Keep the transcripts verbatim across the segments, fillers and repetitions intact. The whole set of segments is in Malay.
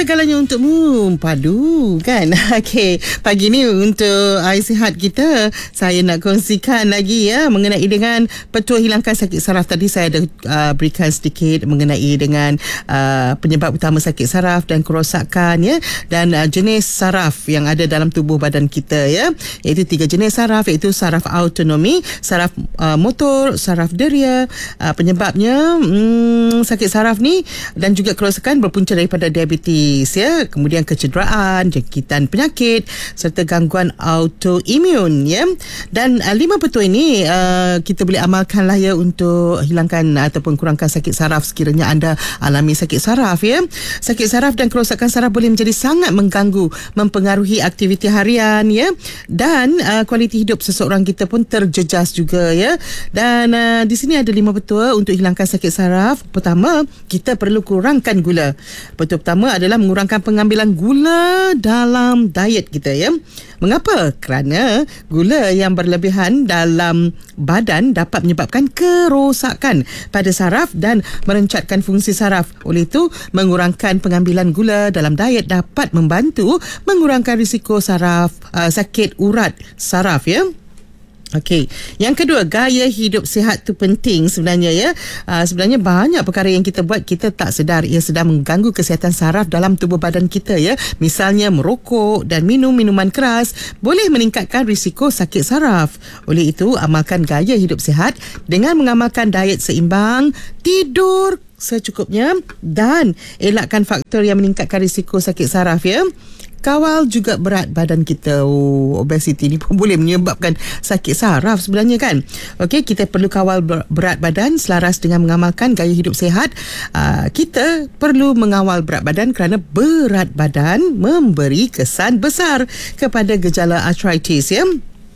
segalanya untukmu, padu kan. Okey, pagi ni untuk Ais Sihat kita, saya nak kongsikan lagi ya mengenai dengan petua hilangkan sakit saraf. Tadi saya ada uh, berikan sedikit mengenai dengan uh, penyebab utama sakit saraf dan kerosakan ya, dan uh, jenis saraf yang ada dalam tubuh badan kita ya, iaitu tiga jenis saraf, iaitu saraf autonomi, saraf uh, motor, saraf deria. Uh, penyebabnya hmm, sakit saraf ni dan juga kerosakan berpunca daripada diabetes ya, kemudian kecederaan, jangkitan penyakit serta gangguan autoimun ya. Dan uh, lima petua ini uh, kita boleh amalkan lah ya untuk hilangkan ataupun kurangkan sakit saraf sekiranya anda alami sakit saraf ya. Sakit saraf dan kerosakan saraf boleh menjadi sangat mengganggu, mempengaruhi aktiviti harian ya, dan uh, kualiti hidup seseorang kita pun terjejas juga ya. Dan uh, di sini ada lima petua untuk hilangkan sakit saraf. Pertama, kita perlu kurangkan gula. Petua pertama adalah mengurangkan pengambilan gula dalam diet kita ya. Mengapa? Kerana gula yang berlebihan dalam badan dapat menyebabkan kerosakan pada saraf dan merencatkan fungsi saraf. Oleh itu, mengurangkan pengambilan gula dalam diet dapat membantu mengurangkan risiko saraf uh, sakit urat saraf ya. Okey, yang kedua, gaya hidup sihat tu penting sebenarnya ya. Uh, sebenarnya banyak perkara yang kita buat kita tak sedar ia sedang mengganggu kesihatan saraf dalam tubuh badan kita ya. Misalnya merokok dan minum minuman keras boleh meningkatkan risiko sakit saraf. Oleh itu, amalkan gaya hidup sihat dengan mengamalkan diet seimbang, tidur secukupnya dan elakkan faktor yang meningkatkan risiko sakit saraf ya. Kawal juga berat badan kita. Oh, obesiti ni pun boleh menyebabkan sakit saraf sebenarnya kan. Okey, kita perlu kawal berat badan selaras dengan mengamalkan gaya hidup sihat. Uh, kita perlu mengawal berat badan kerana berat badan memberi kesan besar kepada gejala arthritis ya.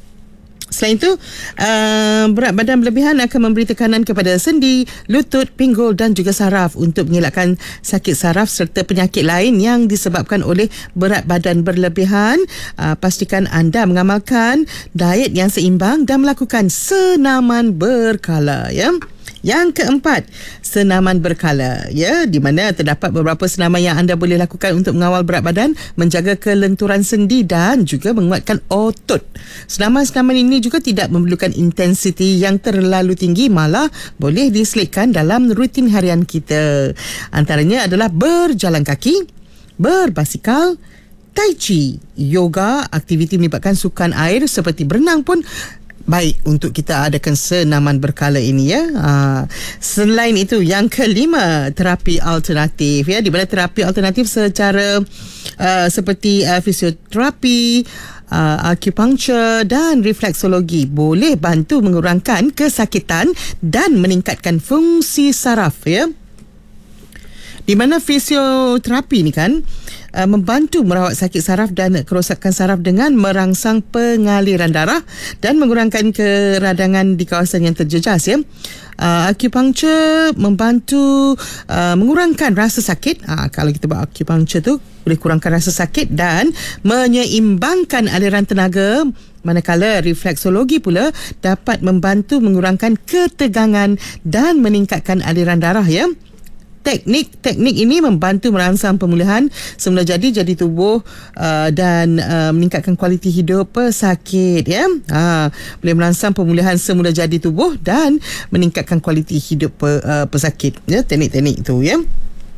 Selain itu, uh, berat badan berlebihan akan memberi tekanan kepada sendi, lutut, pinggul dan juga saraf untuk mengelakkan sakit saraf serta penyakit lain yang disebabkan oleh berat badan berlebihan. Uh, pastikan anda mengamalkan diet yang seimbang dan melakukan senaman berkala ya. Yang keempat, senaman berkala ya, di mana terdapat beberapa senaman yang anda boleh lakukan untuk mengawal berat badan, menjaga kelenturan sendi dan juga menguatkan otot. Senaman-senaman ini juga tidak memerlukan intensiti yang terlalu tinggi, malah boleh diselitkan dalam rutin harian kita. Antaranya adalah berjalan kaki, berbasikal, tai chi, yoga, aktiviti melibatkan sukan air seperti berenang pun baik untuk kita adakan senaman berkala ini ya. Ha, selain itu, yang kelima, terapi alternatif ya, di mana terapi alternatif secara uh, seperti uh, fisioterapi, uh, acupuncture dan refleksologi boleh bantu mengurangkan kesakitan dan meningkatkan fungsi saraf ya. Di mana fisioterapi ni kan uh, membantu merawat sakit saraf dan kerosakan saraf dengan merangsang pengaliran darah dan mengurangkan keradangan di kawasan yang terjejas ya. Uh, acupuncture membantu uh, mengurangkan rasa sakit. Uh, kalau kita buat acupuncture tu boleh kurangkan rasa sakit dan menyeimbangkan aliran tenaga. Manakala refleksologi pula dapat membantu mengurangkan ketegangan dan meningkatkan aliran darah ya. Teknik-teknik ini membantu merangsang pemulihan semula jadi jadi tubuh uh, dan uh, meningkatkan kualiti hidup pesakit ya. Ha, boleh merangsang pemulihan semula jadi tubuh dan meningkatkan kualiti hidup pe, uh, pesakit ya, teknik-teknik itu ya.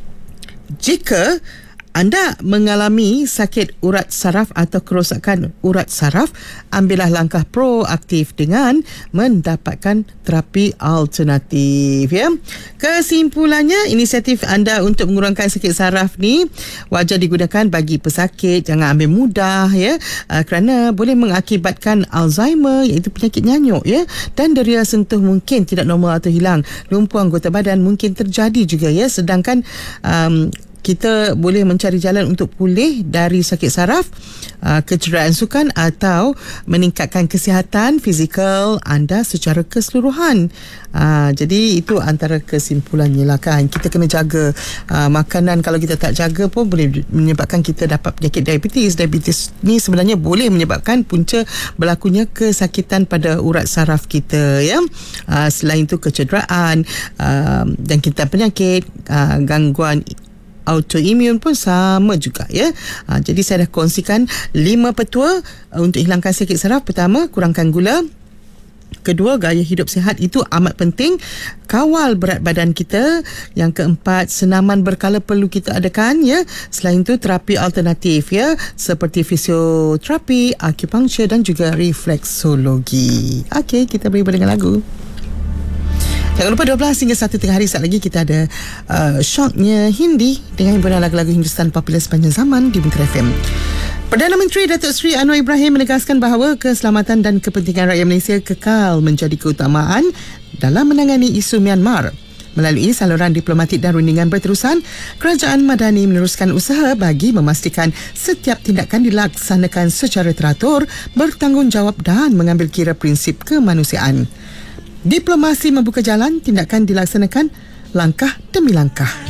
Jika anda mengalami sakit urat saraf atau kerosakan urat saraf, ambillah langkah proaktif dengan mendapatkan terapi alternatif ya. Kesimpulannya, inisiatif anda untuk mengurangkan sakit saraf ni wajar digunakan bagi pesakit. Jangan ambil mudah ya, uh, kerana boleh mengakibatkan Alzheimer, iaitu penyakit nyanyuk ya, dan deria sentuh mungkin tidak normal atau hilang. Lumpuh anggota badan mungkin terjadi juga ya, sedangkan um, kita boleh mencari jalan untuk pulih dari sakit saraf, uh, kecederaan sukan atau meningkatkan kesihatan fizikal anda secara keseluruhan. Uh, jadi itu antara kesimpulannya lah kan. Kita kena jaga uh, makanan. Kalau kita tak jaga pun boleh menyebabkan kita dapat penyakit diabetes. Diabetes ni sebenarnya boleh menyebabkan punca berlakunya kesakitan pada urat saraf kita ya. Uh, selain itu kecederaan, uh, jangkitan penyakit, uh, gangguan autoimun pun sama juga ya. Ha, jadi saya dah kongsikan lima petua uh, untuk hilangkan sakit saraf. Pertama, kurangkan gula. Kedua, gaya hidup sihat itu amat penting. Kawal berat badan kita. Yang keempat, senaman berkala perlu kita adakan ya. Selain itu, terapi alternatif ya, seperti fisioterapi, akupunktur dan juga refleksologi. Okey, kita beri dengan lagu. Jangan lupa dua belas hingga satu tengah hari saat lagi kita ada uh, Shocknya Hindi dengan hiburan lagu-lagu Hindustan popular sepanjang zaman di Bunker F M. Perdana Menteri Datuk Seri Anwar Ibrahim menegaskan bahawa keselamatan dan kepentingan rakyat Malaysia kekal menjadi keutamaan dalam menangani isu Myanmar. Melalui saluran diplomatik dan rundingan berterusan, Kerajaan Madani meneruskan usaha bagi memastikan setiap tindakan dilaksanakan secara teratur, bertanggungjawab dan mengambil kira prinsip kemanusiaan. Diplomasi membuka jalan, tindakan dilaksanakan langkah demi langkah.